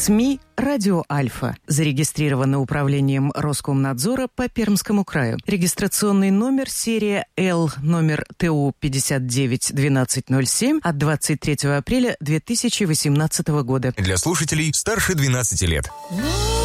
СМИ «Радио Альфа». Зарегистрировано управлением Роскомнадзора по Пермскому краю. Регистрационный номер серия Л, номер ТУ 591207 от 23 апреля 2018 года. Для слушателей старше 12 лет.